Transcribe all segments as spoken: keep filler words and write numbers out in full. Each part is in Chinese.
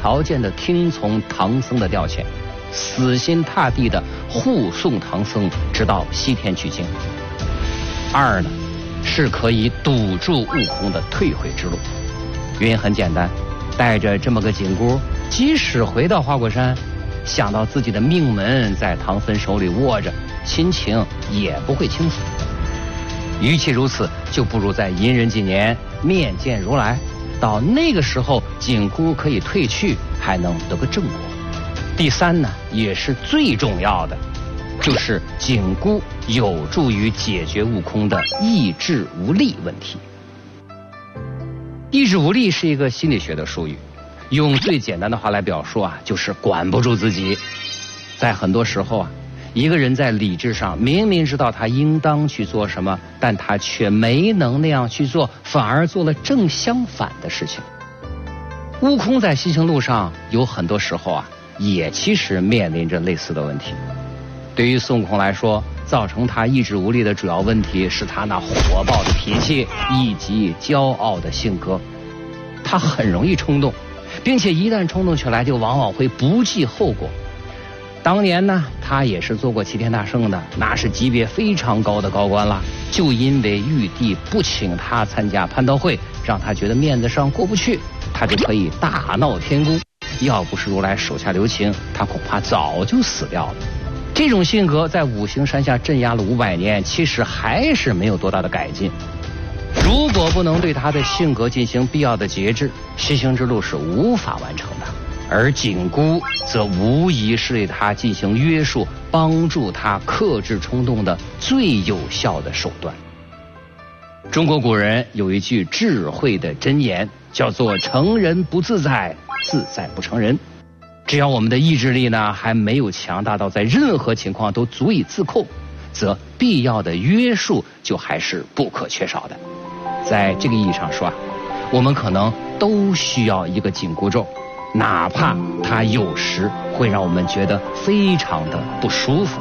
条件的听从唐僧的调遣，死心塌地的护送唐僧直到西天取经。二呢，是可以堵住悟空的退回之路。原因很简单，带着这么个紧箍，即使回到花果山，想到自己的命门在唐僧手里握着，心情也不会轻松。与其如此，就不如在隐忍几年，面见如来，到那个时候紧箍可以退去，还能得个正果。第三呢，也是最重要的，就是紧箍有助于解决悟空的意志无力问题。意志无力是一个心理学的术语，用最简单的话来表述啊，就是管不住自己。在很多时候啊，一个人在理智上明明知道他应当去做什么，但他却没能那样去做，反而做了正相反的事情。悟空在西行路上有很多时候啊，也其实面临着类似的问题。对于孙悟空来说，造成他意志无力的主要问题是他那火爆的脾气以及骄傲的性格。他很容易冲动，并且一旦冲动起来，就往往会不计后果。当年呢，他也是做过齐天大圣的，那是级别非常高的高官了。就因为玉帝不请他参加蟠桃会，让他觉得面子上过不去，他就可以大闹天宫。要不是如来手下留情，他恐怕早就死掉了。这种性格在五行山下镇压了五百年，其实还是没有多大的改进。如果不能对他的性格进行必要的节制，西行之路是无法完成的。而紧箍则无疑是对他进行约束，帮助他克制冲动的最有效的手段。中国古人有一句智慧的箴言，叫做成人不自在，自在不成人。只要我们的意志力呢还没有强大到在任何情况都足以自控，则必要的约束就还是不可缺少的。在这个意义上说啊，我们可能都需要一个紧箍咒，哪怕它有时会让我们觉得非常的不舒服。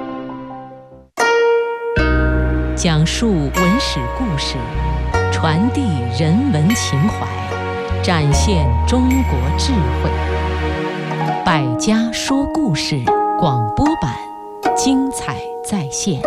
讲述文史故事，传递人文情怀，展现中国智慧。百家说故事广播版，精彩再现。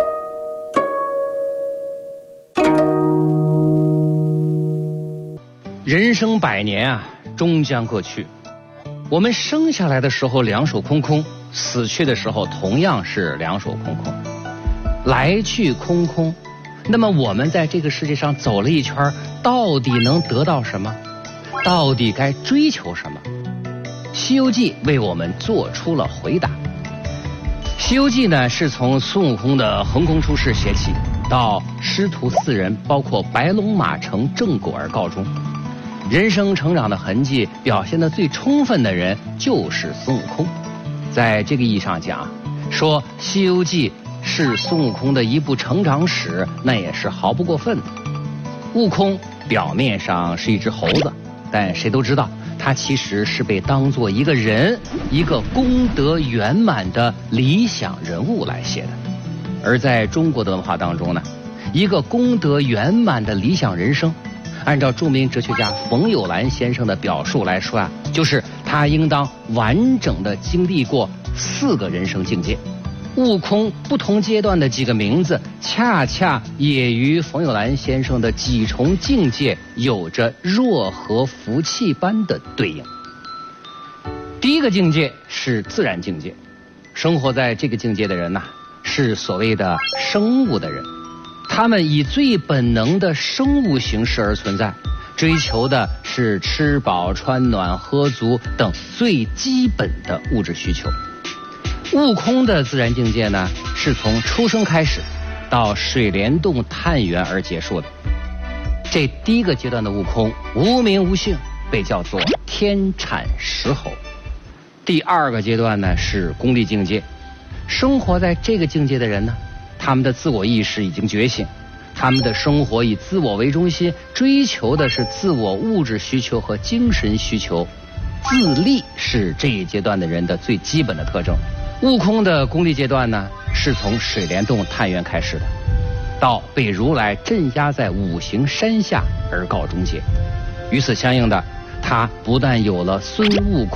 人生百年啊，终将各去。我们生下来的时候两手空空，死去的时候同样是两手空空，来去空空。那么我们在这个世界上走了一圈，到底能得到什么？到底该追求什么？西游记为我们做出了回答。西游记呢，是从孙悟空的横空出世写起，到师徒四人包括白龙马成正果而告终。人生成长的痕迹表现得最充分的人就是孙悟空。在这个意义上讲，说西游记是孙悟空的一部成长史，那也是毫不过分的。悟空表面上是一只猴子，但谁都知道他其实是被当作一个人，一个功德圆满的理想人物来写的。而在中国的文化当中呢，一个功德圆满的理想人生，按照著名哲学家冯友兰先生的表述来说啊，就是他应当完整的经历过四个人生境界。悟空不同阶段的几个名字，恰恰也与冯友兰先生的几重境界有着若合符气般的对应。第一个境界是自然境界，生活在这个境界的人呐、啊，是所谓的生物的人，他们以最本能的生物形式而存在，追求的是吃饱穿暖喝足等最基本的物质需求。悟空的自然境界呢，是从出生开始到水帘洞探源而结束的。这第一个阶段的悟空无名无姓，被叫做天产石猴。第二个阶段呢是功利境界，生活在这个境界的人呢，他们的自我意识已经觉醒，他们的生活以自我为中心，追求的是自我物质需求和精神需求。自立是这一阶段的人的最基本的特征。悟空的功利阶段呢，是从水帘洞探源开始的，到被如来镇压在五行山下而告终结。与此相应的，他不但有了孙悟空